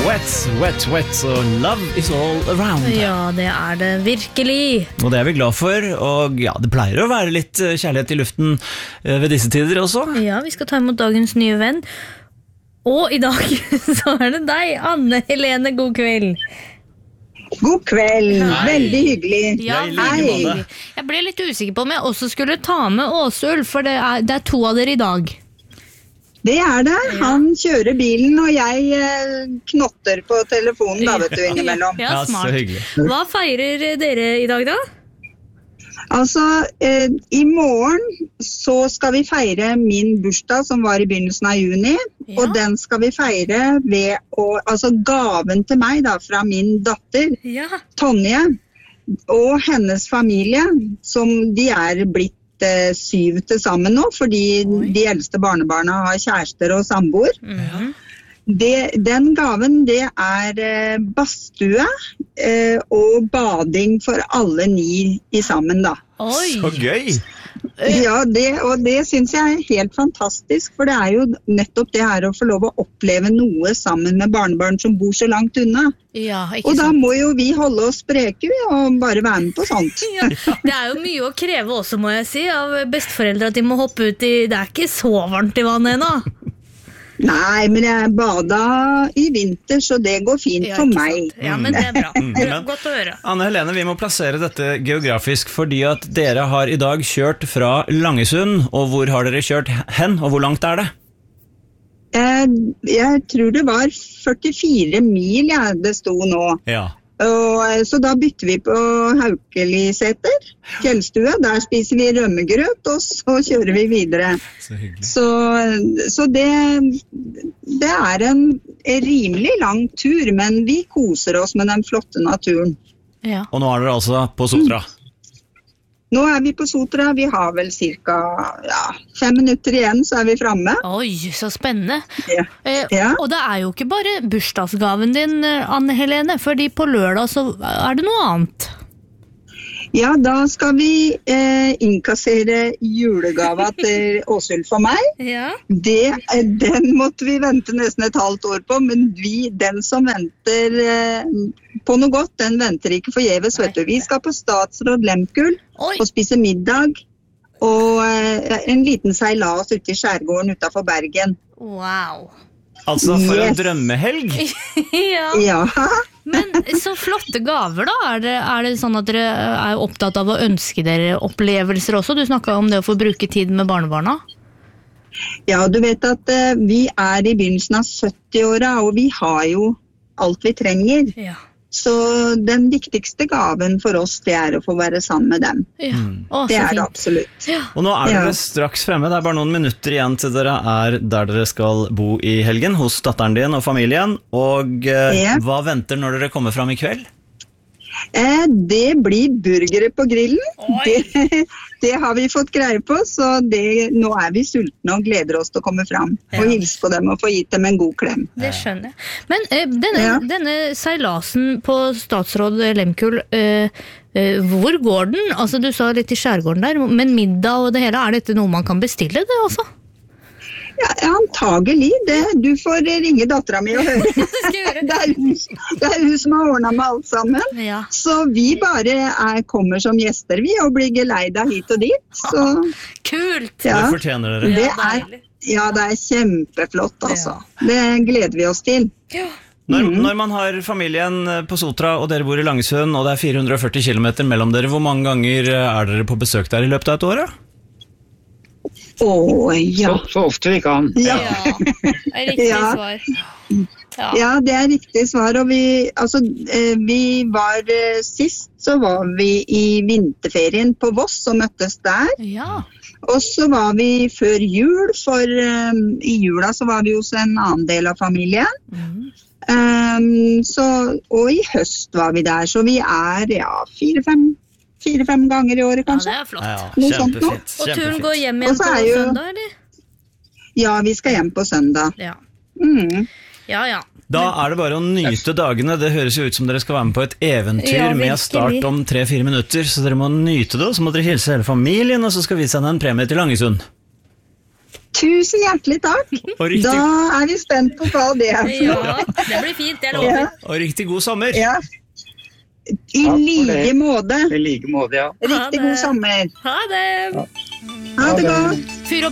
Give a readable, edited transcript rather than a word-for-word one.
Wet, wet, wet, og love is all around. Ja, det det virkelig. Og det vi glad for, og ja, det pleier å være litt kjærlighet i luften ved disse tider også. Ja, vi skal ta imot dagens nye venn. Og i dag så det deg, Anne Helene, god kveld. God kveld, Hei. Veldig hyggelig. Ja, Hei. Jeg ble litt usikker på om jeg også skulle ta med Åsulf, for det er to av dere i dag. Det det. Han kjører bilen, og jeg knotter på telefonen da, vet du, innimellom. Ja, så smart. hyggelig. Hva feirer dere i dag da? Altså, i morgen så skal vi feire min bursdag, som var i begynnelsen av juni, Ja. og den skal vi feire ved altså gaven til meg da, fra min datter, Ja. Tonje, og hennes familie, som de blitt 7 til sammen nå, fordi de eldste barnebarna har kjærester og samboer. Mhm. Den gaven, det badstue og bading for alle 9 i sammen da. Oi. Så gøy! Ja, og det synes jeg helt fantastisk, for det jo nettopp det her å få lov å oppleve noe sammen med barnebarn som bor så langt unna. Ja, ikke Og da sant? må jo vi holde oss spreke og bare være med på sånt. Ja, det jo mye å kreve også, må jeg si, av besteforeldre at de må hoppe ut i... Det ikke så varmt i vannet ennå. Nei, men jeg bada i vinter, så det går fint Ja, for ikke meg. sant? Ja, men det bra. Det Men- godt å høre. Anne Helene, vi må plassere dette geografisk, fordi at dere har i dag kjørt fra Langesund, og hvor har dere kjørt hen, og hvor langt det? Jeg tror det var 44 mil det sto nå. Ja. Så da bytter vi på Haukeliseter, fjellstue. Der spiser vi rømmegrøt, og så kjører vi videre. Så hyggelig. Så det en rimelig lang tur, men vi koser oss med den flotte naturen. Ja. Og nå er dere altså på Sotra. Nå vi på Sotra, vi har vel cirka 5 minutter igjen, så vi fremme. Oi, så spennende. Ja. Ja. Og det jo ikke bare bursdagsgaven din, Anne Helene, fordi på lørdag så det noe annet. Ja, da skal vi innkassere julegava til Åsulf og meg. Ja. Den måtte vi vente nesten et halvt år på, men den som venter på noe godt, den venter ikke forgjeves, vet du. Vi skal på Statsråd Lemkull Oi. og spise middag, og en liten seilas ute i skjærgården utenfor Bergen. Wow. Altså for en Yes. drømmehelg. Ja. Ja, Men så flotte gaver da. Det sånn at dere opptatt av å ønske dere opplevelser også? Du snakket om det å få bruke tid med barnebarna. ja, du vet at vi i begynnelsen av 70-åra, og vi har jo alt vi trenger. Ja. Så den viktigste gaven for oss, det å få være sammen med dem. Ja. Å, Det så det fint. absolutt. Ja. Og nå dere Ja. straks fremme. Det bare noen minutter igjen til dere der dere skal bo i helgen, hos datteren din og familien. Og Ja. hva venter når dere kommer fram i kveld? Det blir burgere på grillen. Oi. Det har vi fått greie på, så nå vi sultne og gleder oss til å komme fram. Ja. Og hilse på dem og få gitt dem en god klem. Det skjønner jeg. Men Ja. denne seilasen på Statsråd Lemkull, hvor går den? Altså, du sa litt i skjærgården der, men middag og det hele, dette noe man kan bestille det også? Ja, antagelig. Du får ringe datteren min og høre. Det skal jeg gjøre. Det hun som har ordnet med alt sammen. Ja. Så vi bare kommer som gjester, vi, og blir geleida hit og dit. Så Kult! ja, Det fortjener dere. det Ja, deilig. ja, det kjempeflott, altså. Det gleder vi oss til. Ja. Når man har familien på Sotra, og dere bor i Langesund, og det 440 kilometer mellom dere, hvor mange ganger dere på besøk der i løpet av et år? Da? Ja. Så ofte vi kan. Ja. Ja, riktig Ja. svar. Ja. Ja, det riktig svar, og vi var sist, så var vi i vinterferien på Voss og møttes der, Ja. og så var vi før jul, for i jula så var vi hos en annen del av familien, Mhm. og i høst var vi der, så vi 4-5 ganger i året Ja, kanskje. det flott. Ja, Noe sånt nå. kjempefint. Og turen går hjem Og igjen så på jo- søndag, eller? Ja, vi skal hjem på søndag. Ja. Mm. Ja. Da det bare å nyte dagene. Det høres jo ut som dere skal være med på et eventyr Ja, med virkelig. start om 3-4 minutter, så dere må nyte det, og så må dere hilse hele familien, og så skal vi sende en premie til Langesund. Tusen hjertelig takk. Og riktig, Da er vi spent på hva det er for noe. Ja, det blir fint, jeg lover. Ja, og riktig god sommer. ja. I for like det. måte. I like måte, ja. Riktig god sommer. Ha det! Ha det godt. Fyr opp